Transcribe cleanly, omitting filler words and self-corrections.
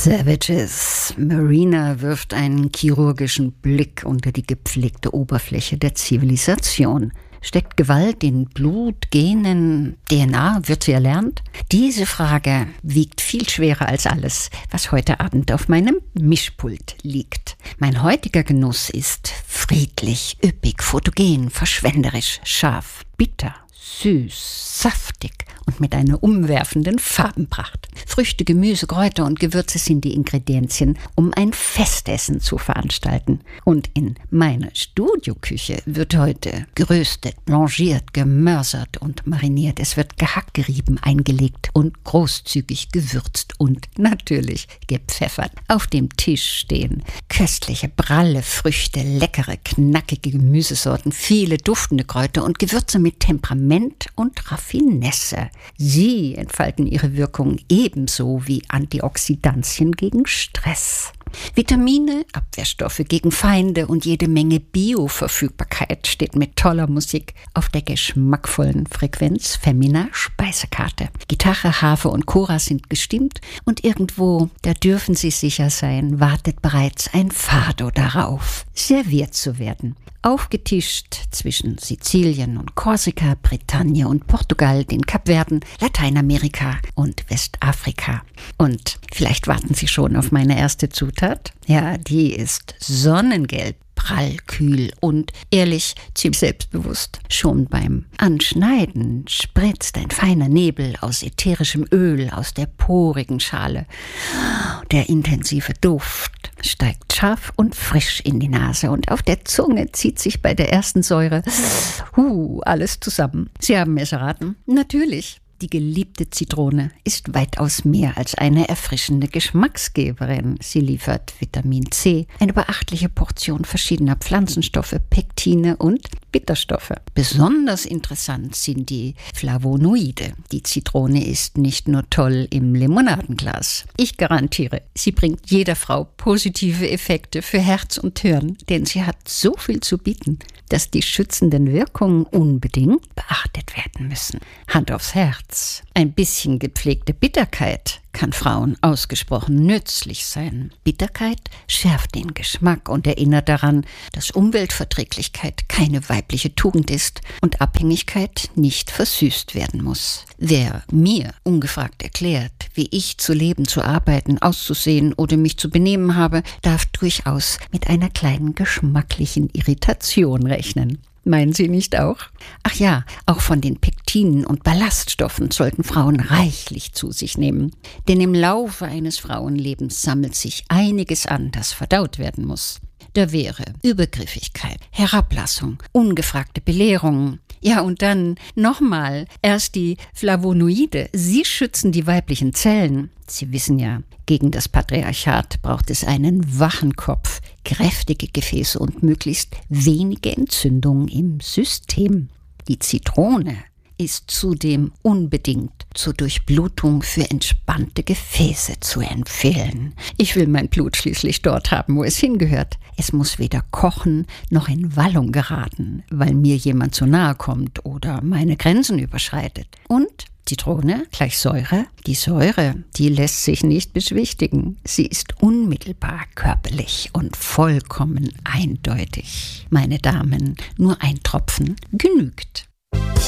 Savages. Marina wirft einen chirurgischen Blick unter die gepflegte Oberfläche der Zivilisation. Steckt Gewalt in Blut, Genen, DNA, wird sie erlernt? Diese Frage wiegt viel schwerer als alles, was heute Abend auf meinem Mischpult liegt. Mein heutiger Genuss ist friedlich, üppig, fotogen, verschwenderisch, scharf, bitter, süß, saftig und mit einer umwerfenden Farbenpracht. Früchte, Gemüse, Kräuter und Gewürze sind die Ingredienzien, um ein Festessen zu veranstalten. Und in meiner Studioküche wird heute geröstet, blanchiert, gemörsert und mariniert. Es wird gehackt, gerieben, eingelegt und großzügig gewürzt und natürlich gepfeffert. Auf dem Tisch stehen köstliche, pralle Früchte, leckere, knackige Gemüsesorten, viele duftende Kräuter und Gewürze mit Temperament und Raffinesse. Sie entfalten ihre Wirkung ebenso wie Antioxidantien gegen Stress. Vitamine, Abwehrstoffe gegen Feinde und jede Menge Bioverfügbarkeit steht mit toller Musik auf der geschmackvollen Frequenz Femina Speisekarte. Gitarre, Harfe und Chora sind gestimmt und irgendwo, da dürfen Sie sicher sein, wartet bereits ein Fado darauf, serviert zu werden. Aufgetischt zwischen Sizilien und Korsika, Bretagne und Portugal, den Kapverden, Lateinamerika und Westafrika. Und vielleicht warten Sie schon auf meine erste Zutat. Ja, die ist sonnengelb, prall, kühl und ehrlich, ziemlich selbstbewusst. Schon beim Anschneiden spritzt ein feiner Nebel aus ätherischem Öl aus der porigen Schale. Der intensive Duft steigt scharf und frisch in die Nase und auf der Zunge zieht sich bei der ersten Säure alles zusammen. Sie haben es erraten? Natürlich. Die geliebte Zitrone ist weitaus mehr als eine erfrischende Geschmacksgeberin. Sie liefert Vitamin C, eine beachtliche Portion verschiedener Pflanzenstoffe, Pektine und Bitterstoffe. Besonders interessant sind die Flavonoide. Die Zitrone ist nicht nur toll im Limonadenglas. Ich garantiere, sie bringt jeder Frau positive Effekte für Herz und Hirn, denn sie hat so viel zu bieten, dass die schützenden Wirkungen unbedingt beachtet werden müssen. Hand aufs Herz. Ein bisschen gepflegte Bitterkeit kann Frauen ausgesprochen nützlich sein. Bitterkeit schärft den Geschmack und erinnert daran, dass Umweltverträglichkeit keine weibliche Tugend ist und Abhängigkeit nicht versüßt werden muss. Wer mir ungefragt erklärt, wie ich zu leben, zu arbeiten, auszusehen oder mich zu benehmen habe, darf durchaus mit einer kleinen geschmacklichen Irritation rechnen. Meinen Sie nicht auch? Ach ja, auch von den Pektinen und Ballaststoffen sollten Frauen reichlich zu sich nehmen. Denn im Laufe eines Frauenlebens sammelt sich einiges an, das verdaut werden muss. Da wäre Übergriffigkeit, Herablassung, ungefragte Belehrungen. Ja, und dann nochmal, erst die Flavonoide. Sie schützen die weiblichen Zellen. Sie wissen ja, gegen das Patriarchat braucht es einen wachen Kopf, kräftige Gefäße und möglichst wenige Entzündungen im System. Die Zitrone ist zudem unbedingt zur Durchblutung für entspannte Gefäße zu empfehlen. Ich will mein Blut schließlich dort haben, wo es hingehört. Es muss weder kochen noch in Wallung geraten, weil mir jemand zu nahe kommt oder meine Grenzen überschreitet. Und Zitrone gleich Säure. Die Säure, die lässt sich nicht beschwichtigen. Sie ist unmittelbar körperlich und vollkommen eindeutig. Meine Damen, nur ein Tropfen genügt.